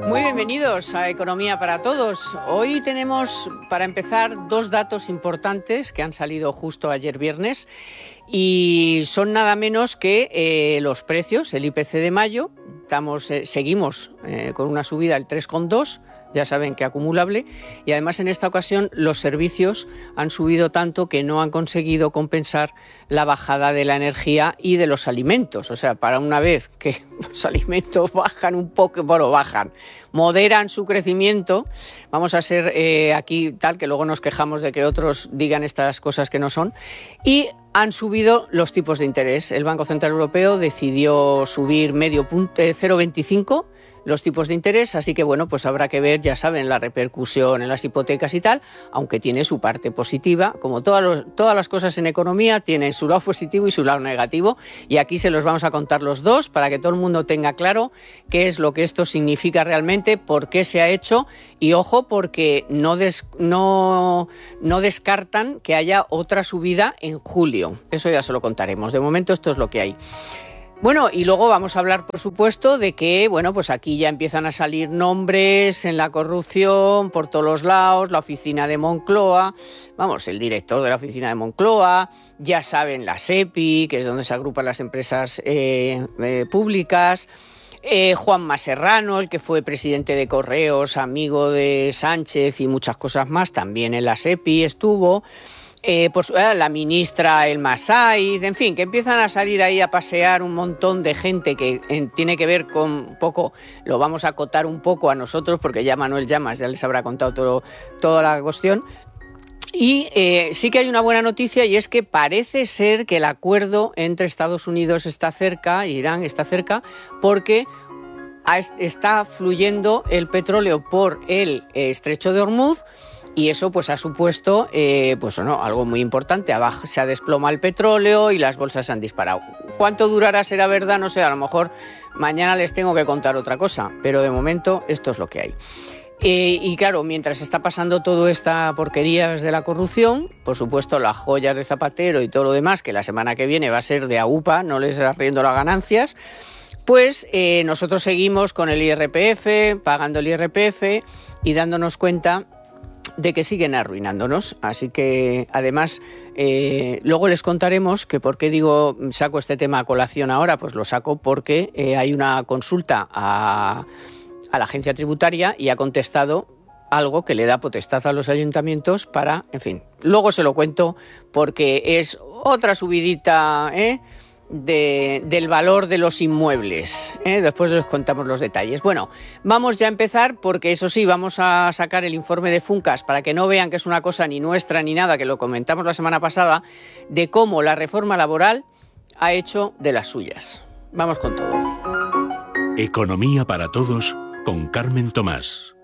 Muy bienvenidos a Economía para Todos. Hoy tenemos, para empezar, dos datos importantes que han salido justo ayer viernes y son nada menos que los precios, el IPC de mayo. Seguimos con una subida del 3,2%. Ya saben que acumulable, y además en esta ocasión los servicios han subido tanto que no han conseguido compensar la bajada de la energía y de los alimentos. O sea, para una vez que los alimentos bajan un poco, moderan su crecimiento, vamos a ser aquí tal que luego nos quejamos de que otros digan estas cosas que no son, y han subido los tipos de interés. El Banco Central Europeo decidió subir 0,25 los tipos de interés, así que bueno, pues habrá que ver, ya saben, la repercusión en las hipotecas y tal, aunque tiene su parte positiva, como todas las cosas en economía, tienen su lado positivo y su lado negativo, y aquí se los vamos a contar los dos para que todo el mundo tenga claro qué es lo que esto significa realmente, por qué se ha hecho, y ojo, porque no descartan que haya otra subida en julio. Eso ya se lo contaremos. De momento esto es lo que hay. Bueno, y luego vamos a hablar, por supuesto, de que, bueno, pues aquí ya empiezan a salir nombres en la corrupción por todos los lados, la oficina de Moncloa, el director de la oficina de Moncloa, ya saben, la SEPI, que es donde se agrupan las empresas públicas, Juanma Serrano, el que fue presidente de Correos, amigo de Sánchez y muchas cosas más, también en la SEPI estuvo. La ministra El Masaiz, en fin, que empiezan a salir ahí a pasear un montón de gente que tiene que ver con un poco, lo vamos a acotar un poco a nosotros, porque ya Manuel Llamas ya les habrá contado toda la cuestión. Y sí que hay una buena noticia, y es que parece ser que el acuerdo entre Estados Unidos está cerca, Irán está cerca, porque está fluyendo el petróleo por el estrecho de Hormuz. Y eso pues ha supuesto algo muy importante. Se ha desplomado el petróleo y las bolsas se han disparado. ¿Cuánto durará? ¿Será verdad? No sé, a lo mejor mañana les tengo que contar otra cosa, pero de momento esto es lo que hay. Y claro, mientras está pasando toda esta porquería de la corrupción, por supuesto las joyas de Zapatero y todo lo demás, que la semana que viene va a ser de AUPA, no les arriendo las ganancias, pues nosotros seguimos con el IRPF, pagando el IRPF y dándonos cuenta de que siguen arruinándonos. Así que además luego les contaremos que por qué saco este tema a colación ahora. Pues lo saco porque hay una consulta a la agencia tributaria y ha contestado algo que le da potestad a los ayuntamientos para, en fin, luego se lo cuento porque es otra subidita del valor de los inmuebles. Después les contamos los detalles. Bueno, vamos ya a empezar porque eso sí, vamos a sacar el informe de Funcas para que no vean que es una cosa ni nuestra ni nada, que lo comentamos la semana pasada, de cómo la reforma laboral ha hecho de las suyas. Vamos con todo. Economía para Todos con Carmen Tomás.